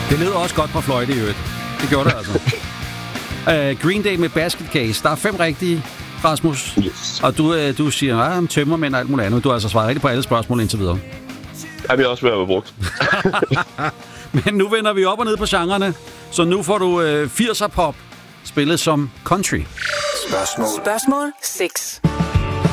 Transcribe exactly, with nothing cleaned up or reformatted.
Det lød også godt på fløjte i øvrigt. Det gjorde det altså. uh, Green Day med Basket Case. Der er fem rigtige, Rasmus. Yes. Og du, uh, du siger, at ah, tømmermænd og alt muligt andet. Du har altså svaret rigtigt på alle spørgsmål indtil videre. Jeg vil også være brugt. Men nu vender vi op og ned på genrerne. Så nu får du uh, firser pop spillet som country. Spørgsmål. Spørgsmål seks.